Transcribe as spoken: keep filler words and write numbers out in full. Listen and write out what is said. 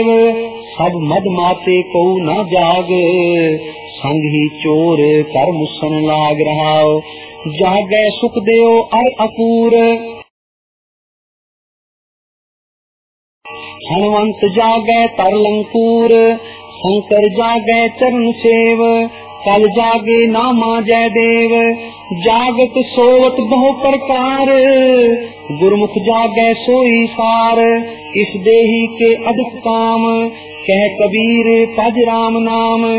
सब मद माते को न जाग, संग ही चोर कर मुसन लाग रहा। जागे सुख देव अर अपूर, हनुमंत जागे तरलंकूर। शंकर जागे चरण सेव, कल जागे नामा जय देव। जागत सोवत बहु प्रकार, गुरमुख जागे सोई सार। इस देही के अधिक काम, कह कबीर पज राम नाम।